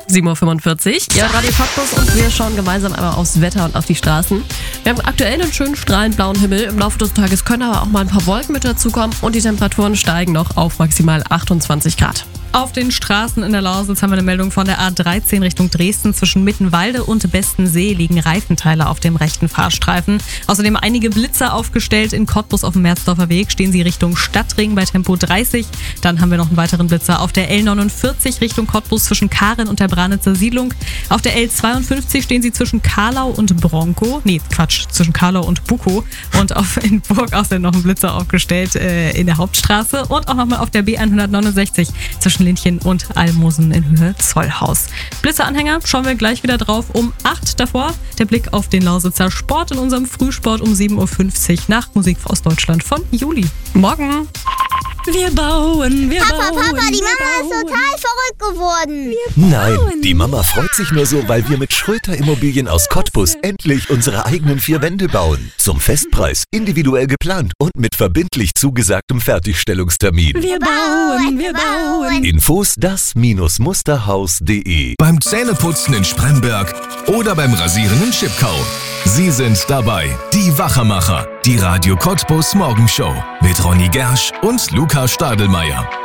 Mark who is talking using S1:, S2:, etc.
S1: 7.45 Uhr. Ja, Radio Cottbus und wir schauen gemeinsam einmal aufs Wetter und auf die Straßen. Wir haben aktuell einen schönen strahlend blauen Himmel. Im Laufe des Tages können aber auch mal ein paar Wolken mit dazukommen und die Temperaturen steigen noch auf maximal 28 Grad.
S2: Auf den Straßen in der Lausitz haben wir eine Meldung von der A13 Richtung Dresden. Zwischen Mittenwalde und Bestensee liegen Reifenteile auf dem rechten Fahrstreifen. Außerdem einige Blitzer aufgestellt. In Cottbus auf dem Merzdorfer Weg stehen sie Richtung Stadtring bei Tempo 30. Dann haben wir noch einen weiteren Blitzer auf der L49 Richtung Cottbus zwischen Karen und der Branitzer Siedlung. Auf der L52 stehen sie zwischen Karlau und Bronco. Zwischen Karlau und Bukow. Und in Burg außerdem noch ein Blitzer aufgestellt in der Hauptstraße. Und auch nochmal auf der B169 zwischen Lindchen und Almosen in Höhe Zollhaus. Blitzeranhänger schauen wir gleich wieder drauf um 8 davor. Der Blick auf den Lausitzer Sport in unserem Frühsport um 7.50 Uhr nach Musik aus Deutschland von Juli.
S1: Morgen.
S3: Wir bauen.
S4: Papa, die Mama ist total verrückt geworden.
S5: Nein, die Mama freut sich nur so, weil wir mit Schröter Immobilien aus Cottbus endlich unsere eigenen 4 Wände bauen. Zum Festpreis, individuell geplant und mit verbindlich zugesagtem Fertigstellungstermin.
S3: Wir bauen.
S5: Infos das-musterhaus.de.
S6: Beim Zähneputzen in Spremberg oder beim Rasieren in Schipkau. Sie sind dabei, die Wachermacher, die Radio Cottbus Morgenshow mit Ronny Gersch und Luca Stadelmeier.